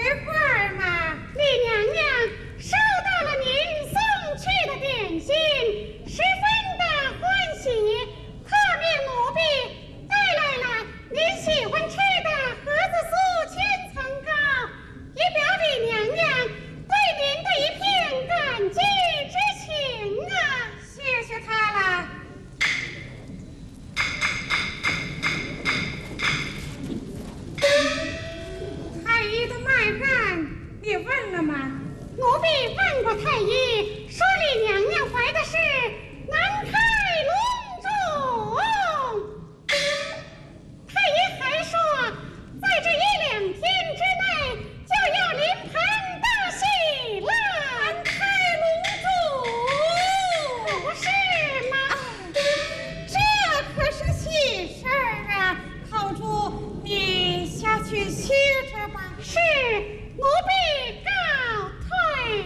会儿嘛。李娘娘收到了您送去的点心，十分的欢喜，特命奴婢带来了您喜欢吃的盒子酥千层糕，以表李娘娘对您的一片感激之情啊！谢谢她了。太医的脉案你问了吗？奴婢问过太医，说李娘娘怀的是男胎龙种。太医还说，在这1-2天之内就要临盆大喜了。男胎龙种，可不是吗？这可是喜事儿啊！靠主，你下去歇着吧。是，奴婢告退。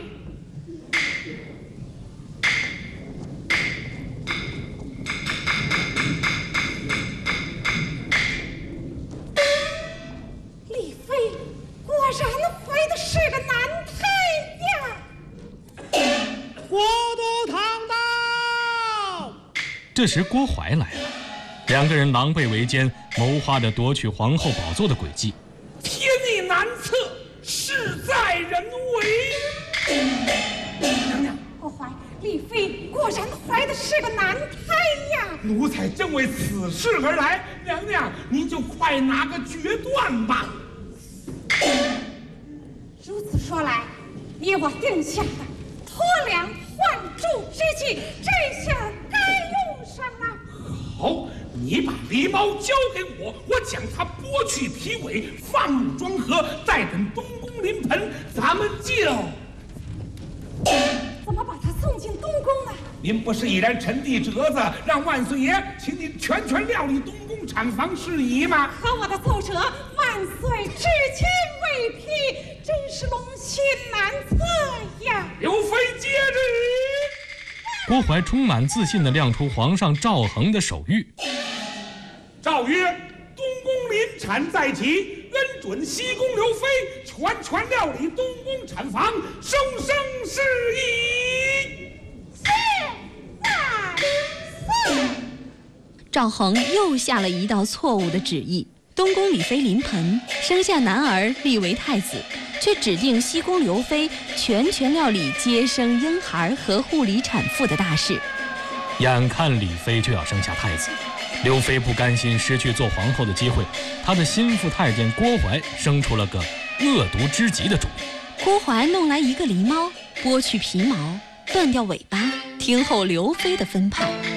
李妃果然怀的是个男胎呀！ 国都堂到。 这时郭槐来了，两个人狼狈为奸，谋划着夺取皇后宝座的诡计。 天意难测，事在人为。娘娘， 郭槐，李妃果然怀的是个男胎呀！ 奴才正为此事而来，娘娘您就快拿个决断吧。 如此说来，以我定下的脱粮换柱之计，这下该用上了。 好，你把狸猫交给我，我将它剥去皮尾，放入庄河，待等东宫临盆，咱们就…… 怎么把他送进东宫呢？ 您不是已然臣弟折子，让万岁爷请您全权料理东宫产房事宜吗？ 可我的奏折，万岁至今未批，真是龙心难测呀！ 刘妃接旨。 郭槐充满自信地亮出皇上赵恒的手谕。 诏曰：东宫临产在即，恩准西宫刘妃全权料理东宫产房，生生事宜。 赵恒又下了一道错误的旨意：东宫李妃临盆，生下男儿立为太子，却指定西宫刘妃全权料理接生婴孩和护理产妇的大事。 眼看李妃就要生下太子，刘妃不甘心失去做皇后的机会，她的心腹太监郭槐生出了个恶毒之极的主意。 郭槐弄来一个狸猫，剥去皮毛，断掉尾巴，听候刘妃的分派。